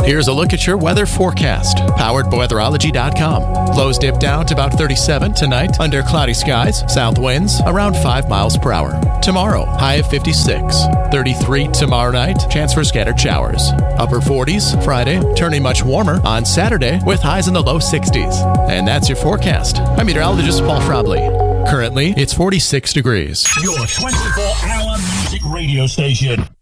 Here's a look at your weather forecast, powered by weatherology.com. Lows dip down to about 37 tonight under cloudy skies, south winds around 5 miles per hour. Tomorrow, high of 56, 33 tomorrow night, chance for scattered showers. Upper 40s Friday, turning much warmer on Saturday with highs in the low 60s. And that's your forecast. I'm meteorologist Paul Frobley. Currently, it's 46 degrees. Your 24-hour music radio station.